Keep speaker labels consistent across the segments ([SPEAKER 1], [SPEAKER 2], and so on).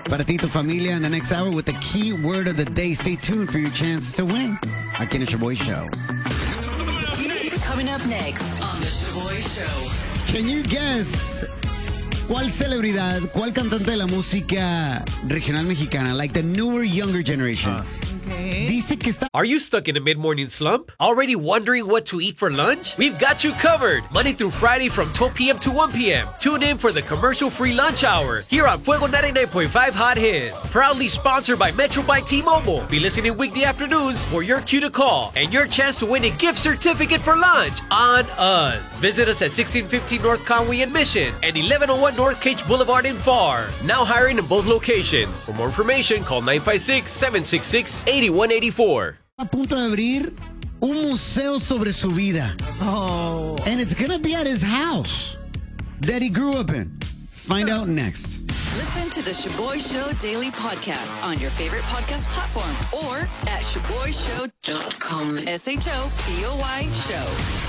[SPEAKER 1] para ti, tu familia, in the next hour with the key word of the day. Stay tuned for your chance to win. Aquí en el Shaboy Show.
[SPEAKER 2] Coming up next on the Shaboy Show.
[SPEAKER 1] Can you guess cuál celebridad, cuál cantante de la música regional mexicana, like the newer, younger generation, dice que está...
[SPEAKER 3] Are you stuck in a mid-morning slump? Already wondering what to eat for lunch? We've got you covered. Monday through Friday from 12 p.m. to 1 p.m. Tune in for the commercial-free lunch hour here on Fuego 99.5 Hot Hits. Proudly sponsored by Metro by T-Mobile. Be listening weekday afternoons for your cue to call and your chance to win a gift certificate for lunch on us. Visit us at 1615 North Conway in Mission and 1101 North Cage Boulevard in Pharr. Now hiring in both locations. For more information, call 956-766-8184.
[SPEAKER 1] A punto de abrir un museo sobre su vida.
[SPEAKER 4] Oh.
[SPEAKER 1] And it's going to be at his house that he grew up in. Find out next.
[SPEAKER 2] Listen to the Shaboy Show Daily Podcast on your favorite podcast platform or at ShaboyShow.com. SHOPOY Show.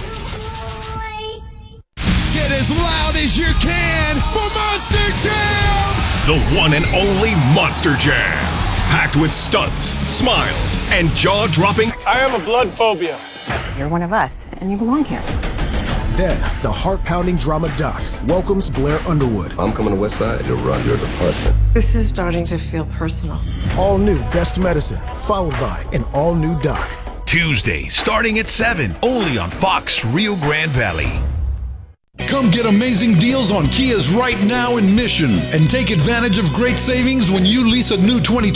[SPEAKER 5] Get as loud as you can for Monster Jam!
[SPEAKER 6] The one and only Monster Jam. Packed with stunts, smiles, and jaw-dropping...
[SPEAKER 7] I have a blood phobia.
[SPEAKER 8] You're one of us, and you belong here.
[SPEAKER 9] Then, the heart-pounding drama doc welcomes Blair Underwood.
[SPEAKER 10] I'm coming to Westside to run your department.
[SPEAKER 8] This is starting to feel personal.
[SPEAKER 9] All new Best Medicine, followed by an all-new doc.
[SPEAKER 11] Tuesday, starting at 7, only on Fox Rio Grande Valley.
[SPEAKER 5] Come get amazing deals on Kias right now in Mission and take advantage of great savings when you lease a new 2020